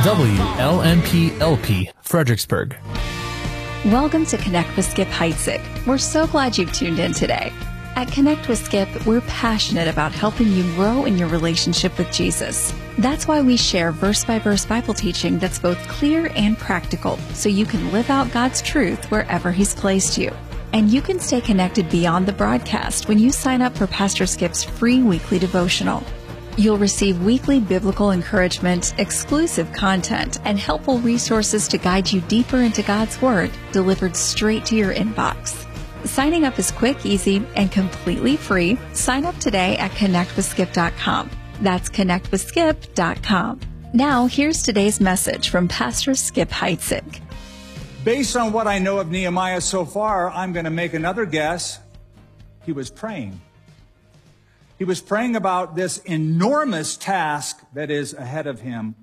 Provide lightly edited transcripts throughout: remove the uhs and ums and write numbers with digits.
WLNP-LP, Fredericksburg. Welcome to Connect with Skip Heitzig. We're so glad you've tuned in today. At Connect with Skip, we're passionate about helping you grow in your relationship with Jesus. That's why we share verse-by-verse Bible teaching that's both clear and practical, so you can live out God's truth wherever He's placed you. And you can stay connected beyond the broadcast when you sign up for Pastor Skip's free weekly devotional. You'll receive weekly biblical encouragement, exclusive content, and helpful resources to guide you deeper into God's Word, delivered straight to your inbox. Signing up is quick, easy, and completely free. Sign up today at connectwithskip.com. That's connectwithskip.com. Now, here's today's message from Pastor Skip Heitzig. Based on what I know of Nehemiah so far, I'm going to make another guess. He was praying. He was praying about this enormous task that is ahead of him.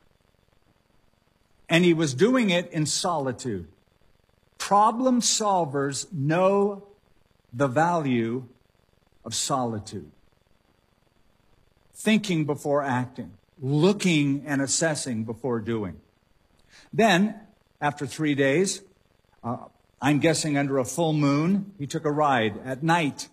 And he was doing it in solitude. Problem solvers know the value of solitude. Thinking before acting. Looking and assessing before doing. Then, after 3 days, I'm guessing under a full moon, he took a ride at night.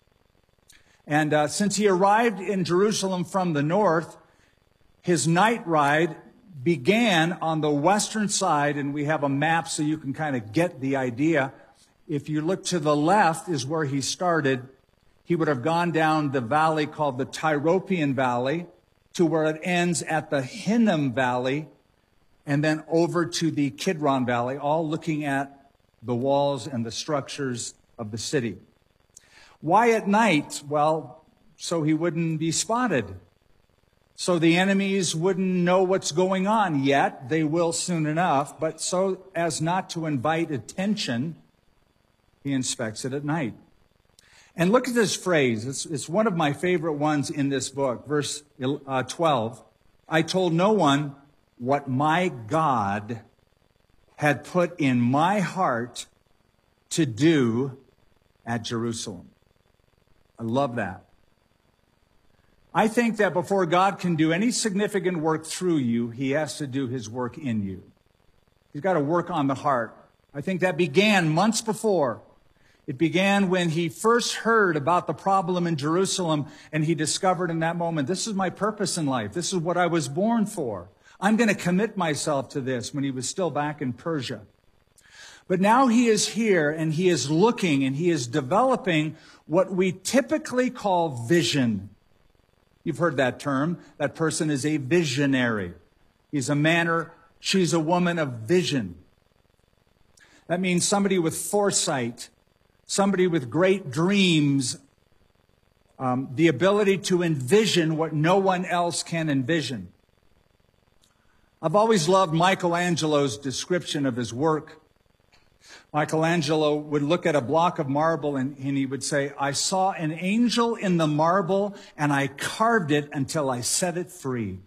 And since he arrived in Jerusalem from the north, his night ride began on the western side, and we have a map so you can kind of get the idea. If you look to the left is where he started. He would have gone down the valley called the Tyropoeon Valley to where it ends at the Hinnom Valley, and then over to the Kidron Valley, all looking at the walls and the structures of the city. Why at night? Well, so he wouldn't be spotted. So the enemies wouldn't know what's going on yet. They will soon enough. But so as not to invite attention, he inspects it at night. And look at this phrase. It's one of my favorite ones in this book. Verse 12. I told no one what my God had put in my heart to do at Jerusalem. I love that. I think that before God can do any significant work through you, He has to do His work in you. He's got to work on the heart. I think that began months before. It began when he first heard about the problem in Jerusalem, and he discovered in that moment, this is my purpose in life. This is what I was born for. I'm going to commit myself to this, when he was still back in Persia. But now he is here, and he is looking, and he is developing what we typically call vision. You've heard that term. That person is a visionary. He's a man or she's a woman of vision. That means somebody with foresight, somebody with great dreams, the ability to envision what no one else can envision. I've always loved Michelangelo's description of his work. Michelangelo would look at a block of marble and he would say, I saw an angel in the marble and I carved it until I set it free.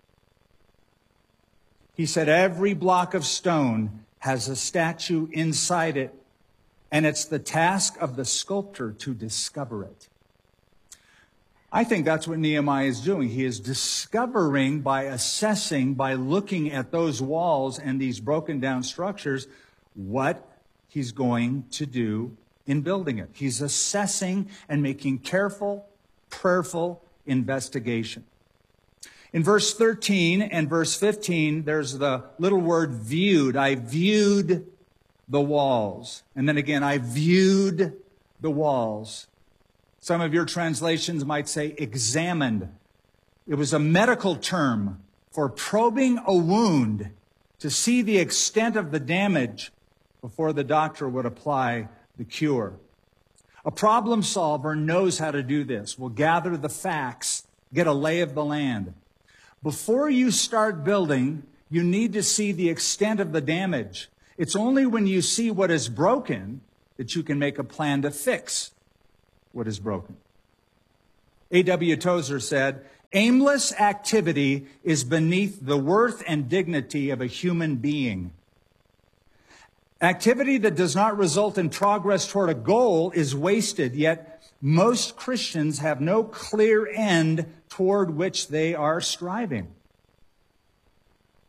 He said every block of stone has a statue inside it, and it's the task of the sculptor to discover it. I think that's what Nehemiah is doing. He is discovering by assessing, by looking at those walls and these broken down structures, what he's going to do in building it. He's assessing and making careful, prayerful investigation. In verse 13 and verse 15, there's the little word viewed. I viewed the walls. And then again, I viewed the walls. Some of your translations might say examined. It was a medical term for probing a wound to see the extent of the damage before the doctor would apply the cure. A problem solver knows how to do this. Will gather the facts, get a lay of the land. Before you start building, you need to see the extent of the damage. It's only when you see what is broken that you can make a plan to fix what is broken. A.W. Tozer said, aimless activity is beneath the worth and dignity of a human being. Activity that does not result in progress toward a goal is wasted, yet most Christians have no clear end toward which they are striving.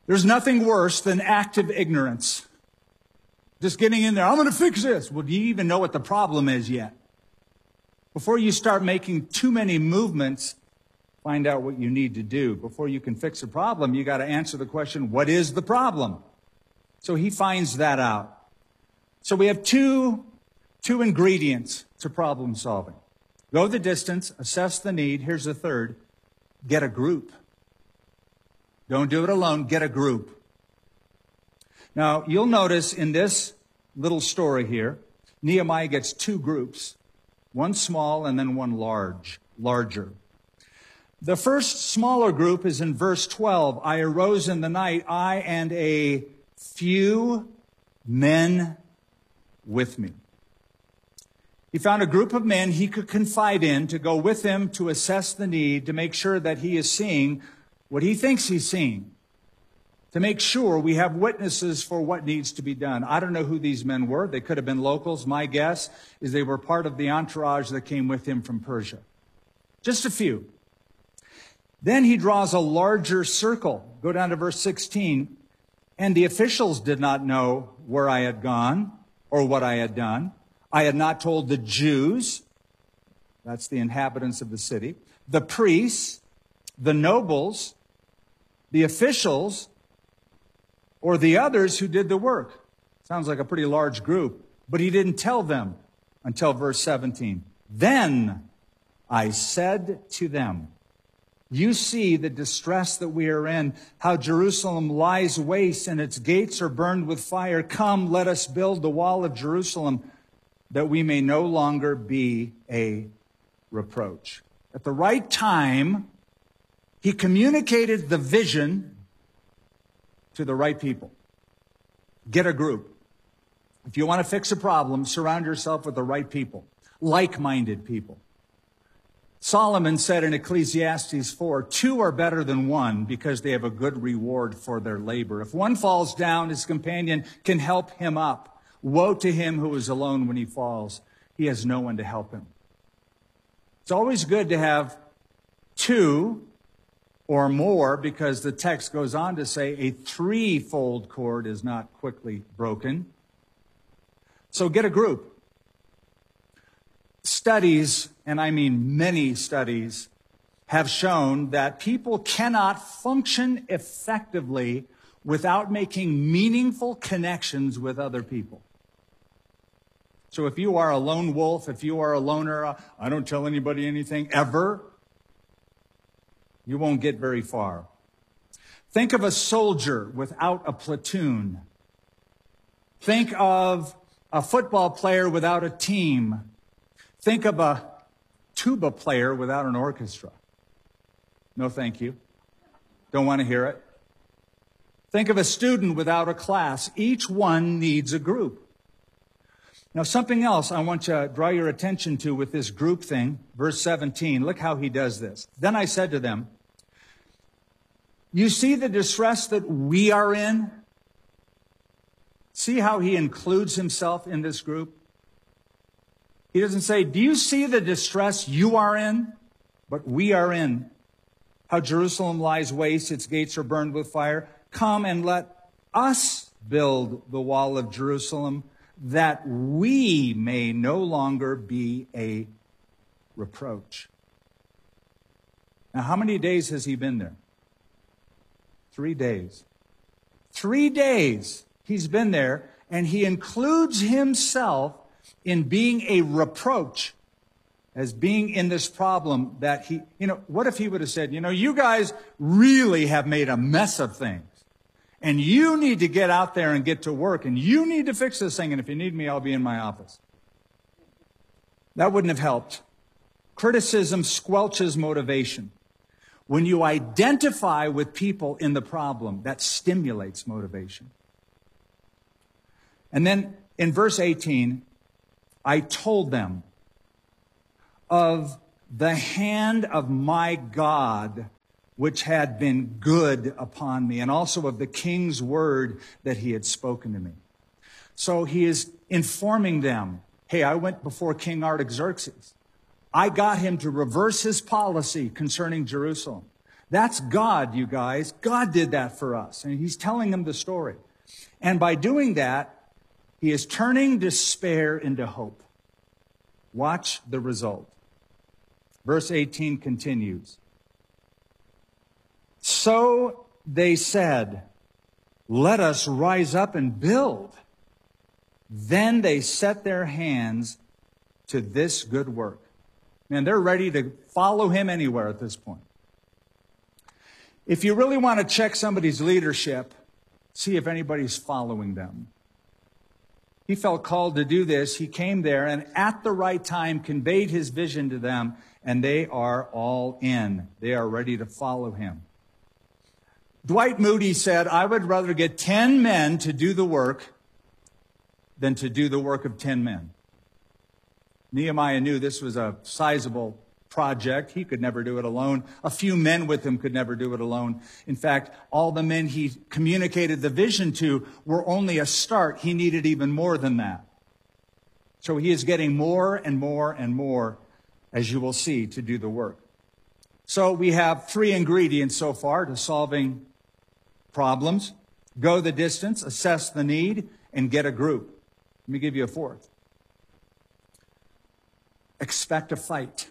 There's nothing worse than active ignorance. Just getting in there, I'm going to fix this. Well, do you even know what the problem is yet? Before you start making too many movements, find out what you need to do. Before you can fix a problem, you got to answer the question, what is the problem? So he finds that out. So we have two ingredients to problem solving. Go the distance, assess the need. Here's the third. Get a group. Don't do it alone. Get a group. Now, you'll notice in this little story here, Nehemiah gets two groups. One small and then one larger. The first smaller group is in verse 12. I arose in the night, I and a few men with me. He found a group of men he could confide in to go with him to assess the need, to make sure that he is seeing what he thinks he's seeing, to make sure we have witnesses for what needs to be done. I don't know who these men were. They could have been locals. My guess is they were part of the entourage that came with him from Persia. Just a few. Then he draws a larger circle. Go down to verse 16. And the officials did not know where I had gone or what I had done. I had not told the Jews, that's the inhabitants of the city, the priests, the nobles, the officials, or the others who did the work. Sounds like a pretty large group, but he didn't tell them until verse 17. Then I said to them, you see the distress that we are in, how Jerusalem lies waste and its gates are burned with fire. Come, let us build the wall of Jerusalem, that we may no longer be a reproach. At the right time, he communicated the vision to the right people. Get a group. If you want to fix a problem, surround yourself with the right people, like-minded people. Solomon said in Ecclesiastes 4, 2 are better than 1 because they have a good reward for their labor. If one falls down, his companion can help him up. Woe to him who is alone when he falls. He has no one to help him. It's always good to have 2 or more, because the text goes on to say a 3-fold cord is not quickly broken. So get a group. Studies, and I mean many studies, have shown that people cannot function effectively without making meaningful connections with other people. So if you are a lone wolf, if you are a loner, I don't tell anybody anything ever, you won't get very far. Think of a soldier without a platoon. Think of a football player without a team. Think of a tuba player without an orchestra. No, thank you. Don't want to hear it. Think of a student without a class. Each one needs a group. Now, something else I want to draw your attention to with this group thing, verse 17. Look how he does this. Then I said to them, you see the distress that we are in? See how he includes himself in this group? He doesn't say, do you see the distress you are in? But we are in. How Jerusalem lies waste, its gates are burned with fire. Come and let us build the wall of Jerusalem, that we may no longer be a reproach. Now, how many days has he been there? 3 days. 3 days he's been there, and he includes himself in being a reproach, as being in this problem that he, what if he would have said, you guys really have made a mess of things. And you need to get out there and get to work. And you need to fix this thing. And if you need me, I'll be in my office. That wouldn't have helped. Criticism squelches motivation. When you identify with people in the problem, that stimulates motivation. And then in verse 18, I told them of the hand of my God, which had been good upon me, and also of the king's word that he had spoken to me. So he is informing them, hey, I went before King Artaxerxes. I got him to reverse his policy concerning Jerusalem. That's God, you guys. God did that for us. And he's telling them the story. And by doing that, he is turning despair into hope. Watch the result. Verse 18 continues. So they said, let us rise up and build. Then they set their hands to this good work. Man, they're ready to follow him anywhere at this point. If you really want to check somebody's leadership, see if anybody's following them. He felt called to do this. He came there and at the right time conveyed his vision to them, and they are all in. They are ready to follow him. Dwight Moody said, I would rather get 10 men to do the work than to do the work of 10 men. Nehemiah knew this was a sizable project. He could never do it alone. A few men with him could never do it alone. In fact, all the men he communicated the vision to were only a start. He needed even more than that. So he is getting more and more and more, as you will see, to do the work. So we have 3 ingredients so far to solving problems: go the distance, assess the need, and get a group. Let me give you a 4th. Expect a fight.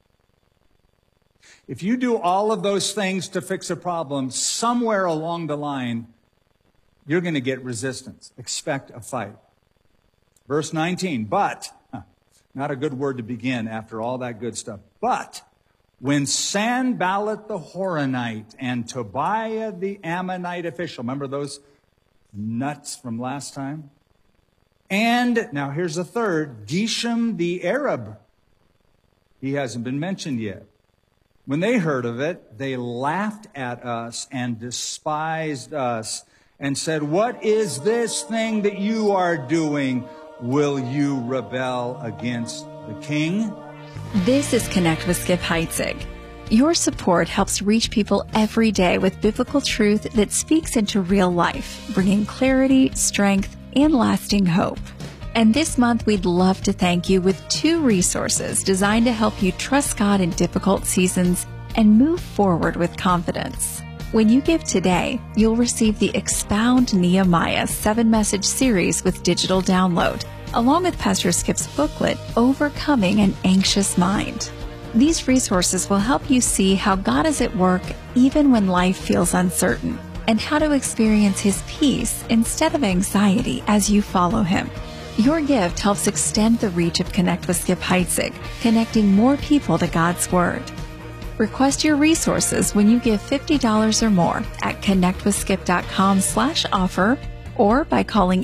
If you do all of those things to fix a problem, somewhere along the line, you're going to get resistance. Expect a fight. Verse 19, but, not a good word to begin after all that good stuff, but when Sanballat the Horonite and Tobiah the Ammonite official, remember those nuts from last time? And, now here's the 3rd, Geshem the Arab. He hasn't been mentioned yet. When they heard of it, they laughed at us and despised us and said, what is this thing that you are doing? Will you rebel against the king? This is Connect with Skip Heitzig. Your support helps reach people every day with biblical truth that speaks into real life, bringing clarity, strength, and lasting hope. And this month, we'd love to thank you with 2 resources designed to help you trust God in difficult seasons and move forward with confidence. When you give today, you'll receive the Expound Nehemiah 7-message series with digital download, along with Pastor Skip's booklet, Overcoming an Anxious Mind. These resources will help you see how God is at work even when life feels uncertain, and how to experience his peace instead of anxiety as you follow him. Your gift helps extend the reach of Connect with Skip Heitzig, connecting more people to God's Word. Request your resources when you give $50 or more at connectwithskip.com/offer or by calling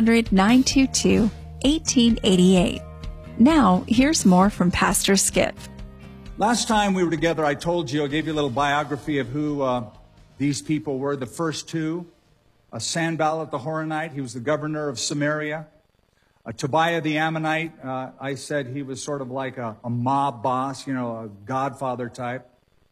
800-922-1888. Now, here's more from Pastor Skip. Last time we were together, I told you, I gave you a little biography of who these people were. The first 2, Sanballat the Horonite, he was the governor of Samaria. Tobiah the Ammonite, I said he was sort of like a mob boss, a godfather type.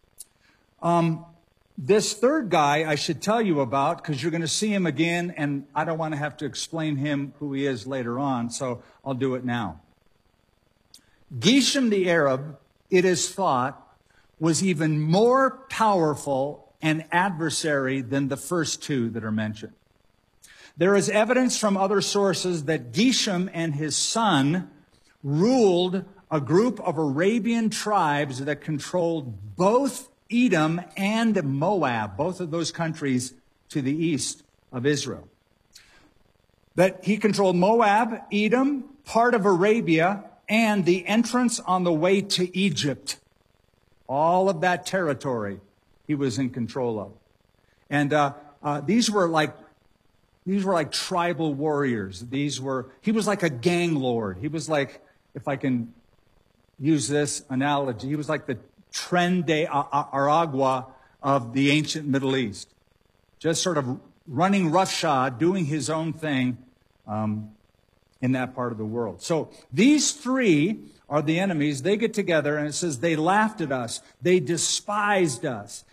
This 3rd guy I should tell you about because you're going to see him again, and I don't want to have to explain who he is later on, so I'll do it now. Geshem the Arab, it is thought, was even more powerful and adversary than the first 2 that are mentioned. There is evidence from other sources that Geshem and his son ruled a group of Arabian tribes that controlled both Edom and Moab, both of those countries to the east of Israel. That he controlled Moab, Edom, part of Arabia, and the entrance on the way to Egypt. All of that territory he was in control of. And these were like tribal warriors. He was like a gang lord. He was like, if I can use this analogy, he was like the Tren de Aragua of the ancient Middle East. Just sort of running roughshod, doing his own thing in that part of the world. So these 3 are the enemies. They get together and it says they laughed at us. They despised us.